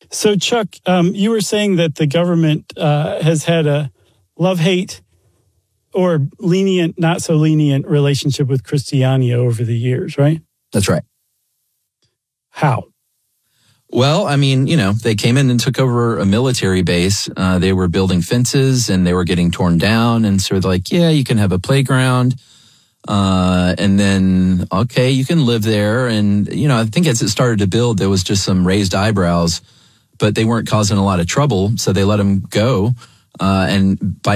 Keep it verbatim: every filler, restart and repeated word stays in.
So, Chuck, um, you were saying that the government uh, has had a love-hate or lenient, not so lenient relationship with Christiania over the years, right? That's right. How? Well, I mean, you know, they came in and took over a military base. Uh, they were building fences and they were getting torn down. And so they're like, yeah, you can have a playground. Uh, and then, okay, you can live there. And, you know, I think as it started to build, there was just some raised eyebrows, but they weren't causing a lot of trouble. So they let them go. Uh, and by